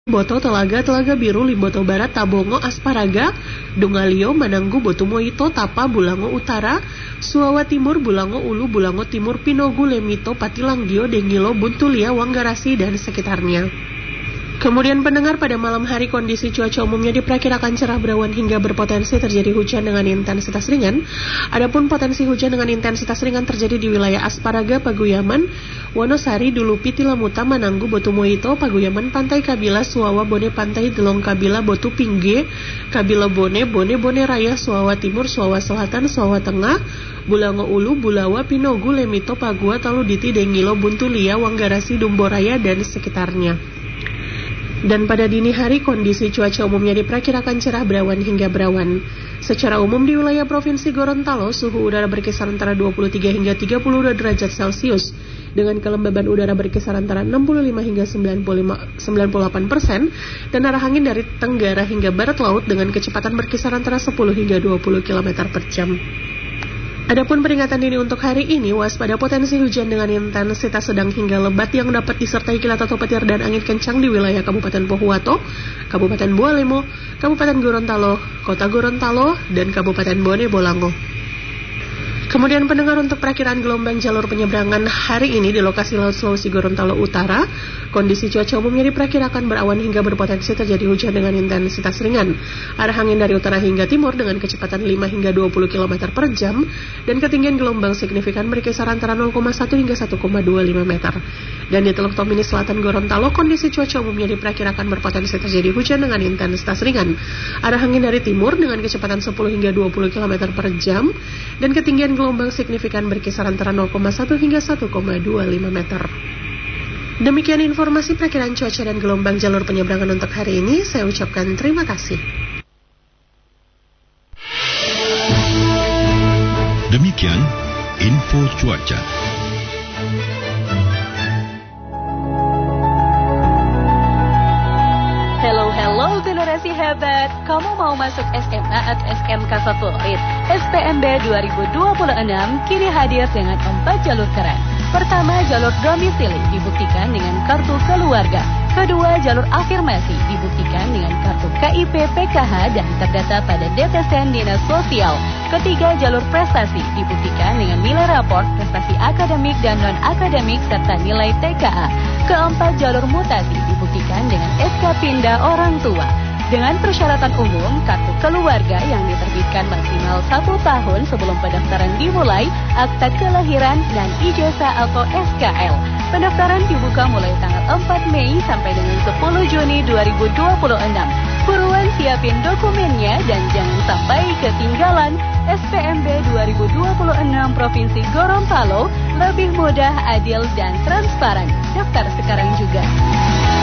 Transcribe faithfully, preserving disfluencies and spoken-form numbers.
Boto, Telaga, Telaga Biru, Limboto Barat, Tabongo, Asparaga, Dongalio, Mananggu, Botumoito, Tapa, Bulango Utara, Suawa Timur, Bulango Ulu, Bulango Timur, Pinogu, Lemito, Patilanggio, Dengilo, Buntulia, Wanggarasi, dan sekitarnya. Kemudian pendengar, pada malam hari kondisi cuaca umumnya diperkirakan cerah berawan hingga berpotensi terjadi hujan dengan intensitas ringan. Adapun potensi hujan dengan intensitas ringan terjadi di wilayah Asparaga, Paguyaman, Wonosari, Dulupi, Tilamuta, Mananggu, Botumoito, Paguyaman, Pantai Kabila, Suawa, Bone, Pantai Delong Kabila, Botu Pingge, Kabila Bone, Bone, Bone Raya, Suawa Timur, Suawa Selatan, Suawa Tengah, Bulango Ulu, Bulawa, Pinogu, Lemito, Pagua, Taluditi, Dengilo, Buntulia, Wanggarasi, Dumboraya, dan sekitarnya. Dan pada dini hari kondisi cuaca umumnya diperkirakan cerah berawan hingga berawan. Secara umum di wilayah Provinsi Gorontalo, suhu udara berkisar antara dua puluh tiga hingga tiga puluh dua derajat Celcius, dengan kelembaban udara berkisar antara enam puluh lima hingga sembilan puluh lima, sembilan puluh delapan persen, dan arah angin dari tenggara hingga barat laut dengan kecepatan berkisar antara sepuluh hingga dua puluh kilometer per jam. Adapun peringatan dini untuk hari ini, waspada potensi hujan dengan intensitas sedang hingga lebat yang dapat disertai kilat atau petir dan angin kencang di wilayah Kabupaten Pohuwato, Kabupaten Bualemo, Kabupaten Gorontalo, Kota Gorontalo, dan Kabupaten Bone Bolango. Kemudian pendengar, untuk perakiraan gelombang jalur penyeberangan hari ini di lokasi Laut Sulawesi Gorontalo Utara, kondisi cuaca umumnya diperkirakan berawan hingga berpotensi terjadi hujan dengan intensitas ringan. Arah angin dari utara hingga timur dengan kecepatan lima hingga dua puluh kilometer per jam, dan ketinggian gelombang signifikan berkisar antara nol koma satu hingga satu koma dua lima meter. Dan di Teluk Tomini Selatan Gorontalo, kondisi cuaca umumnya diperkirakan berpotensi terjadi hujan dengan intensitas ringan. Arah angin dari timur dengan kecepatan sepuluh hingga dua puluh kilometer per jam, dan ketinggian gelombang signifikan berkisar antara nol koma satu hingga satu koma dua lima meter. Demikian informasi perakiraan cuaca dan gelombang jalur penyeberangan untuk hari ini. Saya ucapkan terima kasih. Demikian info cuaca. Hello, hello generasi hebat. Kamu mau masuk S M A atau S M K favorit? S P M B dua ribu dua puluh enam kini hadir dengan empat jalur keren. Pertama, jalur domisili dibuktikan dengan kartu keluarga. Kedua, jalur afirmasi dibuktikan dengan kartu K I P P K H dan terdata pada D T S N Dinas Sosial. Ketiga, jalur prestasi dibuktikan dengan nilai raport, prestasi akademik dan non-akademik serta nilai T K A. Keempat, jalur mutasi dibuktikan dengan S K Pindah Orang Tua. Dengan persyaratan umum, kartu keluarga yang diterbitkan maksimal satu tahun sebelum pendaftaran dimulai, akta kelahiran, dan ijazah atau S K L. Pendaftaran dibuka mulai tanggal empat Mei sampai dengan sepuluh Juni dua ribu dua puluh enam. Buruan siapin dokumennya dan jangan sampai ketinggalan. S P M B dua ribu dua puluh enam Provinsi Gorontalo, lebih mudah, adil, dan transparan. Daftar sekarang juga.